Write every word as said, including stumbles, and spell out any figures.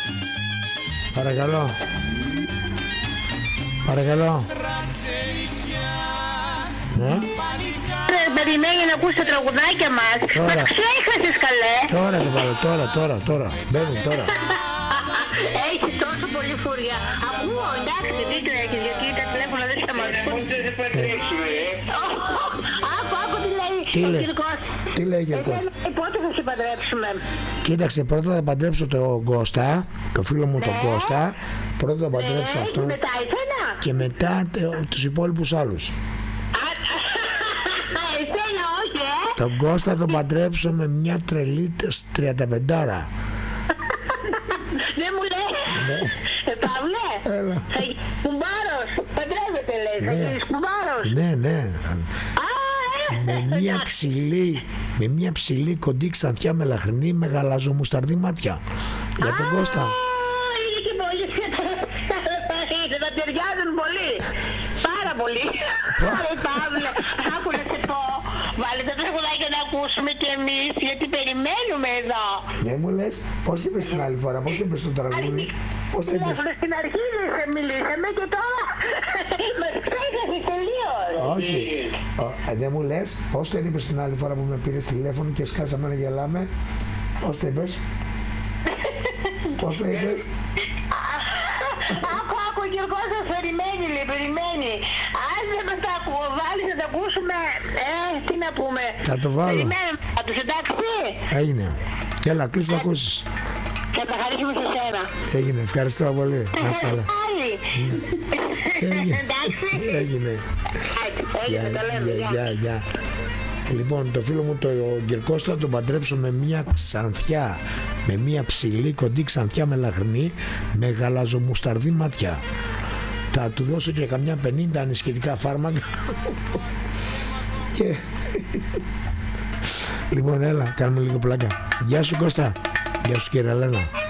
Παρακαλώ. Παρακαλώ. Ναι. Περιμένει να ακούσει τα τραγουδάκια μας. Τώρα. Μας ξέχασες καλέ. Τώρα το βάλω, τώρα, τώρα, τώρα. Μπαίνουν τώρα. Έχεις τόσο πολύ φούρια. Ακούω, εντάξει, δίκιο έχεις, γιατί τα τηλέφωνα δεν θα μας ακούν. Άκου, άκου τι λέει Τι ο λέει? Κυρκός. Τι λέει ο Κυρκός? Εσένα, πότε θα σε παντρέψουμε? Κοίταξε, πρώτα θα παντρέψω τον Κώστα, το φίλο μου τον Ναι. Κώστα. Πρώτα θα παντρέψω Ναι, αυτόν και μετά εσένα. και μετά τε- τους υπόλοιπους άλλους. Εσένα όχι, ε. Τον Κώστα τον παντρέψω με μια τρελή τριανταπεντάρα. Δεν μου λέει. Ναι. Ε, Παύλε. Έλα. Θα γι- Κουμπάρος. Παντρεύεται λέει. Θα Ναι. γίνεις κουμπάρος. Ναι, ναι. Α, ε. Με μια ψηλή, με μια ψηλή κοντή ξανθιά μελαχρινή με γαλαζομουσταρδί μάτια. Για τον Κώστα. Α, είναι και πολύ. Θα ταιριάζουν πολύ. Πάρα πολύ. Ρε Παύλε, άκου να σε πω. Βάλε το τραγουδάκι να ακούσουμε κι εμείς, γιατί περιμένουμε εδώ. Δεν μου λες, πώς είπες την άλλη φορά, πώς είπες το τραγούδι, πώς το είπες? Τηλέφωνο στην αρχή δεν μιλήσαμε και τώρα μας ξέχασες τελείως. Όχι. Ο, ε, δεν μου λες, πώς το είπες την άλλη φορά που με πήρες τηλέφωνο και σκάσαμε να γελάμε? Πώς το είπες? Πώς το είπες? Άκου, άκου, ο Γιώργος σας περιμένει, λέει, περιμένει. Αν δεν μας τα ακού- βάλεις να τα ακούσουμε, ε, τι να πούμε. Θα το βάλω. Περιμένουμε, θα τους εντάξει. Έγινε. Έλα, κλείς το ακούσεις. Θα τα χαρίσουμε σε σένα. Έγινε, ευχαριστώ πολύ. Να είσαι καλά. Άλλη. Έγινε. Εντάξει. Έγινε. Γεια, Έγινε, τα λέμε, γεια, γεια. γεια, γεια. Λοιπόν, το φίλο μου το Κυρκώστα θα τον παντρέψω με μια ξανθιά, με μια ψηλή κοντή ξανθιά μελαχρινή με γαλαζομουσταρδί ματιά. Θα του δώσω και καμιά πενήντα ανισχυτικά φάρμακα. Και... λοιπόν, έλα, κάνουμε λίγο πλάκα. Γεια σου Κώστα. Γεια σου κύριε Ελένα.